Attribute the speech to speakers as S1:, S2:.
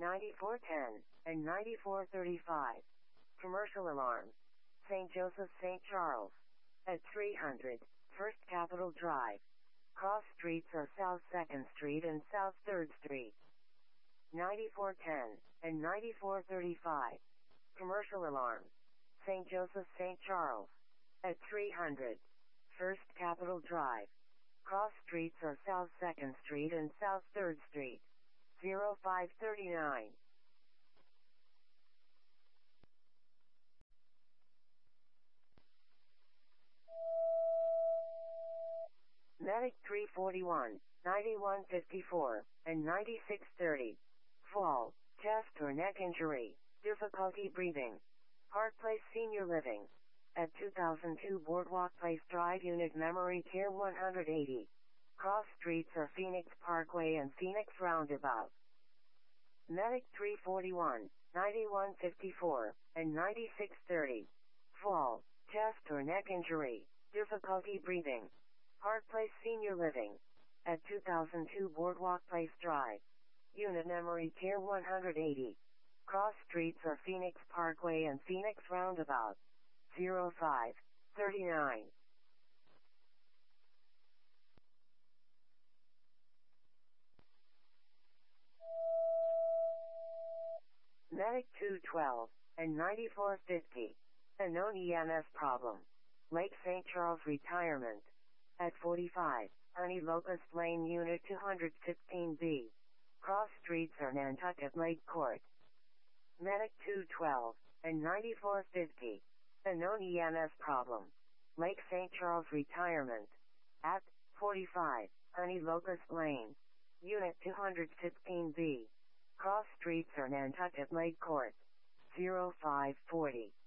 S1: 9410, and 9435. Commercial alarms. St. Joseph St. Charles. At 300, First Capitol Drive. Cross streets are South 2nd Street and South 3rd Street. 9410, and 9435. Commercial alarms. St. Joseph St. Charles. At 300, First Capitol Drive. Cross streets are South 2nd Street and South 3rd Street. 0539. Medic 341, 9154, and 9630. Fall, chest or neck injury, difficulty breathing. Park Place Senior Living. At 2002 Boardwalk Place Drive, Unit Memory Care 180. Cross streets are Phoenix Parkway and Phoenix Roundabout. Medic 341, 9154, and 9630. Fall, chest or neck injury, difficulty breathing. Park Place Senior Living. At 2002 Boardwalk Place Drive. Unit Memory Care 180. Cross streets are Phoenix Parkway and Phoenix Roundabout. 0539. Medic 212, and 9450. A known EMS problem. Lake St. Charles Retirement. At 45, Honey Locust Lane, Unit 215B. Cross streets are Nantucket Lake Court. Medic 212, and 9450. A known EMS problem. Lake St. Charles Retirement. At 45, Honey Locust Lane. Unit 215B. Cross streets are Nantucket Lake Court. 0540.